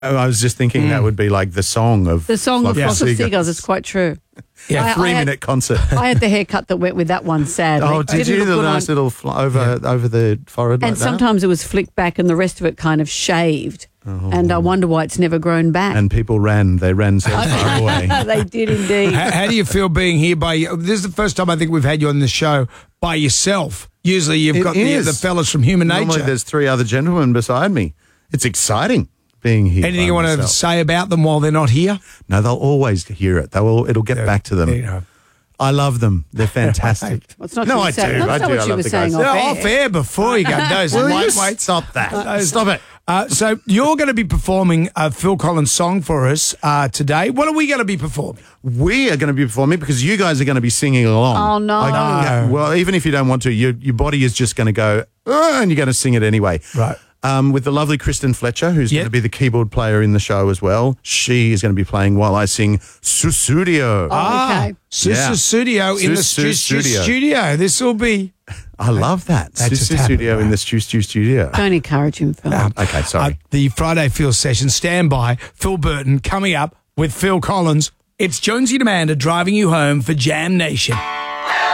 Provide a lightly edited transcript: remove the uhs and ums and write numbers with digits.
I was just thinking that would be like the song of Flock of Seagulls. It's quite true. Yeah, 3-minute concert. I had the haircut that went with that one, sadly. Oh, did you? The nice little over the forehead and like sometimes it was flicked back and the rest of it kind of shaved. And I wonder why it's never grown back. And people ran. They ran so far away. They did indeed. How do you feel being here this is the first time I think we've had you on the show by yourself. Usually you've got the fellas from Human Nature. Normally there's 3 other gentlemen beside me. It's exciting being here. Anything you want to say about them while they're not here? No, they'll always hear it. It'll get back to them. You know. I love them. They're fantastic. Well, it's not no, what I you said. do. That's I not do. what I you love were the saying guys. off air. Before you go. Wait, stop that. Stop it. So you're going to be performing a Phil Collins song for us today. What are we going to be performing? We are going to be performing because you guys are going to be singing along. Oh, no. Well, even if you don't want to, your body is just going to go, and you're going to sing it anyway. Right. With the lovely Kristen Fletcher, who's going to be the keyboard player in the show as well. She is going to be playing while I sing Sussudio. Okay. Sussudio in the studio. This will be... I love that. Sussudio in the studio. Don't encourage him, Phil. Okay, sorry. The Friday Phil session, stand by. Phil Burton coming up with Phil Collins. It's Jonesy and Amanda driving you home for Jam Nation.